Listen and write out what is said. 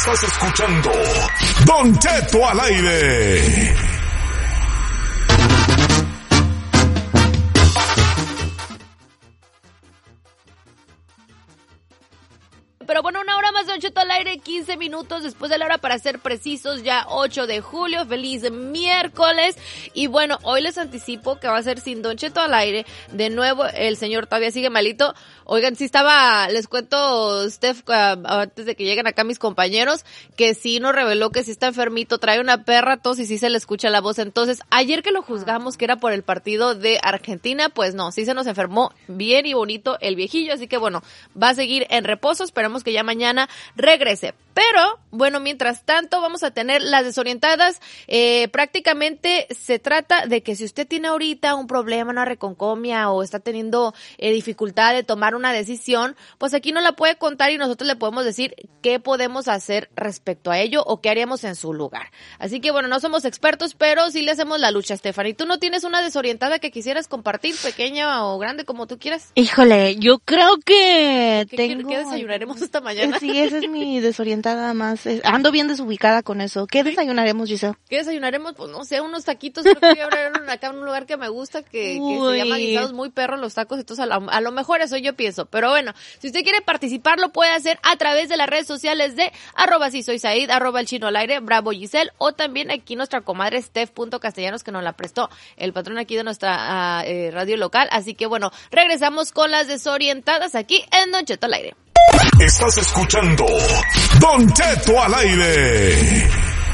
Estás escuchando Don Cheto al aire. Pero bueno, una hora más de Don Cheto al aire, 15 minutos después de la hora para ser precisos, ya 8 de julio, feliz miércoles. Y bueno, hoy les anticipo que va a ser sin Don Cheto al aire. De nuevo, el señor todavía sigue malito. Oigan, sí estaba, les cuento, Steph, antes de que lleguen acá mis compañeros, que sí nos reveló que sí está enfermito, trae una perra tos y sí se le escucha la voz. Entonces, ayer que lo juzgamos que era por el partido de Argentina, pues no, sí se nos enfermó bien y bonito el viejillo. Así que bueno, va a seguir en reposo, esperamos que ya mañana regrese. Pero, bueno, mientras tanto vamos a tener las desorientadas. Prácticamente se trata de que si usted tiene ahorita un problema, una reconcomia o está teniendo dificultad de tomar una decisión, pues aquí nos la puede contar y nosotros le podemos decir qué podemos hacer respecto a ello o qué haríamos en su lugar. Así que bueno, no somos expertos, pero sí le hacemos la lucha, Stephanie. ¿Tú no tienes una desorientada que quisieras compartir, pequeña o grande, como tú quieras? Híjole, yo creo que ¿Qué desayunaremos esta mañana? Sí, esa es mi desorientada más. Ando bien desubicada con eso. ¿Qué desayunaremos, Giselle? ¿Qué desayunaremos? Pues no sé, unos taquitos. Creo que voy a abrir acá en un lugar que me gusta, que se llama Guisados Muy Perros los tacos. Entonces a lo mejor eso yo pienso. Pero bueno, si usted quiere participar, lo puede hacer a través de las redes sociales de @sisoysaid, @elchinoalaire, Bravo Giselle, o también aquí nuestra comadre Steph.castellanos, que nos la prestó el patrón aquí de nuestra radio local. Así que bueno, regresamos con las desorientadas aquí en Don Cheto al aire. Estás escuchando Don Cheto al aire.